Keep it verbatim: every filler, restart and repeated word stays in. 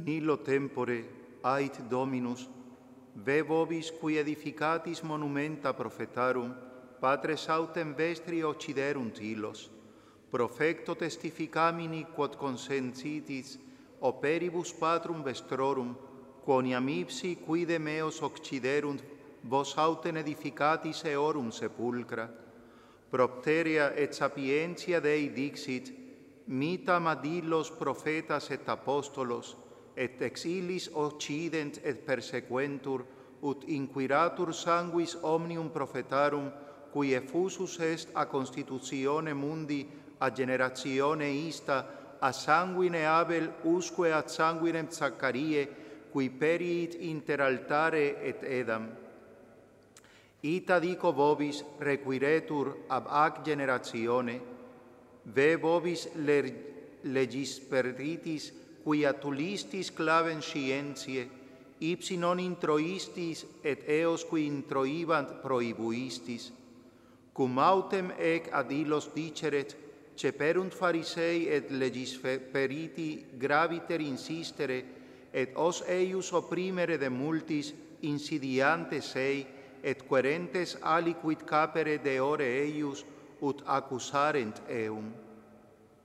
Nillo tempore ait Dominus, ve vobis qui edificatis monumenta prophetarum, patres autem vestri occiderunt illos, profecto testificamini quod consensitis operibus patrum vestrorum, quoniam ipsi quide meos occiderunt vos autem edificatis eorum sepulcra. Propteria et sapientia Dei dixit, mitam ad illos prophetas et apostolos, et ex illis occident et persequentur, ut inquiratur sanguis omnium prophetarum, qui effusus est a constitutione mundi a generatione ista, a sanguine Abel usque ad sanguinem Zaccarie, qui periit inter altare et edam. Ita dico vobis requiretur ab ac generatione, ve vobis legisperitis quia tulistis clavem scientiae, ipsi non introistis et eos qui introibant prohibuistis. Cum autem ec ad illos diceret, ceperunt Pharisei et legisperiti graviter insistere, et os eius opprimere de multis insidiantes ei, et querentes aliquid capere deore eius, ut accusarent eum.